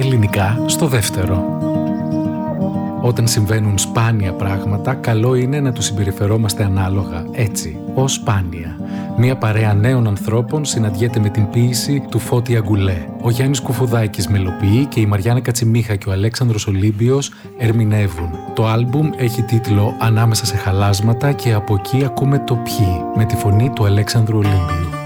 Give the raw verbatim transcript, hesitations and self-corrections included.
ελληνικά στο δεύτερο. Όταν συμβαίνουν σπάνια πράγματα, καλό είναι να τους συμπεριφερόμαστε ανάλογα, έτσι, ως σπάνια. Μία παρέα νέων ανθρώπων συναντιέται με την ποίηση του Φώτη Αγκουλέ. Ο Γιάννης Κουφουδάκης μελοποιεί και η Μαριάννα Κατσιμίχα και ο Αλέξανδρος Ολύμπιος ερμηνεύουν. Το άλμπουμ έχει τίτλο «Ανάμεσα σε χαλάσματα» και από εκεί ακούμε το «Ποιοι» με τη φωνή του Αλέξανδρου Ολύμπιου.